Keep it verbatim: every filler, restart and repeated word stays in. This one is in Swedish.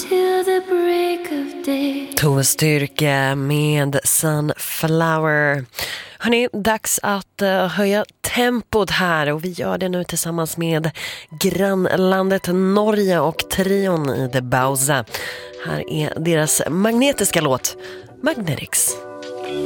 till the break of day. Tove Styrke med Sunflower. Hörrni, dags att uh, höja tempot här och vi gör det nu tillsammans med grannlandet Norge och trion i The Bauza. Här är deras magnetiska låt Magnetics.